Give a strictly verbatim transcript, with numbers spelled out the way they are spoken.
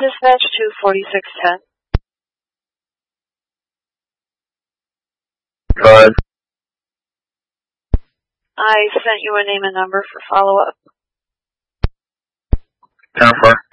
Dispatch two forty-six ten. Five. I sent you a name and number for follow-up. Ten four.